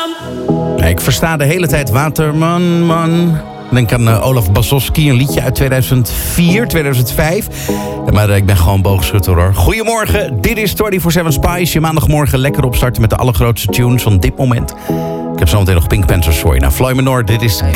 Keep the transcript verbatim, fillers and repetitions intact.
Ja, ik versta de hele tijd Waterman, man. Denk aan uh, Olaf Basowski, een liedje uit tweeduizend vier, tweeduizend vijf. Ja, maar uh, ik ben gewoon boogschutter hoor. Goedemorgen, dit is vierentwintig zeven Spice. Je maandagmorgen lekker opstarten met de allergrootste tunes van dit moment. Ik heb zometeen nog Pink Panthers voor je. Nou, Floyd Menor, dit is